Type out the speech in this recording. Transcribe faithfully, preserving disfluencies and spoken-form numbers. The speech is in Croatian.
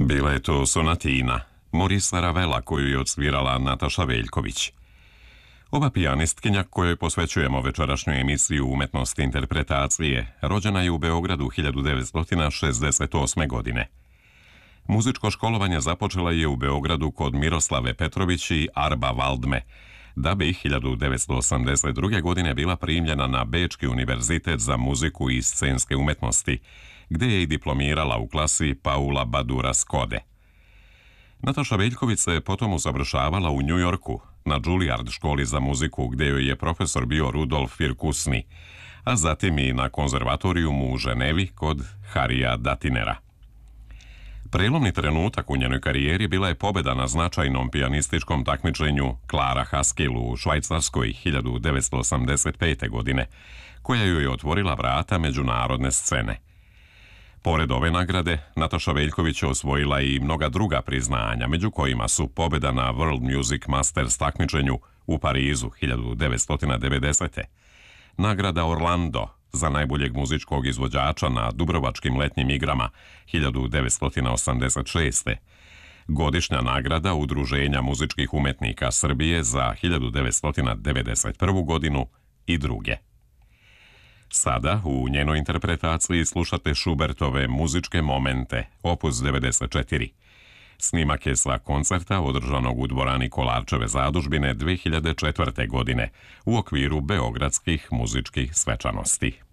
Bila je to sonatina, Morisa Ravela, koju je odsvirala Nataša Veljković. Ova pijanistkinja, kojoj posvećujemo večerašnju emisiju Umetnosti interpretacije, rođena je u Beogradu hiljadu devetsto šezdeset osme. godine. Muzičko školovanje započela je u Beogradu kod Miroslave Petrović i Arba Valdme, da bi hiljadu devetsto osamdeset druge. godine bila primljena na Bečki univerzitet za muziku i scenske umetnosti, gde je i diplomirala u klasi Paula Badura Skode. Nataša Veljković se potom usavršavala u Njujorku, na Juilliard školi za muziku, gde joj je profesor bio Rudolf Firkusni, a zatim i na konzervatorijumu u Ženevi kod Harija Datinera. Prelomni trenutak u njenoj karijeri bila je pobeda na značajnom pijanističkom takmičenju Clara Haskell u Švajcarskoj hiljadu devetsto osamdeset pete. godine, koja joj je otvorila vrata međunarodne scene. Pored ove nagrade, Nataša Veljković je osvojila i mnoga druga priznanja, među kojima su pobeda na World Music Masters takmičenju u Parizu hiljadu devetsto devedesete. nagrada Orlando za najboljeg muzičkog izvođača na Dubrovačkim letnjim igrama hiljadu devetsto osamdeset šeste. Godišnja nagrada Udruženja muzičkih umetnika Srbije za hiljadu devetsto devedeset prvu. godinu i druge. Sada u njenoj interpretaciji slušate Schubertove muzičke momente, opus devedeset četiri. Snimak je sa koncerta održanog u dvorani Kolarčeve zadužbine dve hiljade četvrte. godine u okviru Beogradskih muzičkih svečanosti.